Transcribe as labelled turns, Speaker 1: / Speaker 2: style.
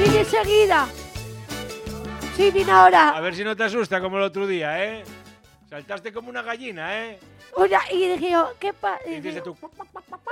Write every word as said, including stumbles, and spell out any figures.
Speaker 1: Vine enseguida. Sí, vine ahora.
Speaker 2: A ver si no te asusta como el otro día, ¿eh? Saltaste como una gallina, ¿eh?
Speaker 1: Una, y dije yo, ¿qué pasa?
Speaker 2: Y dices tú...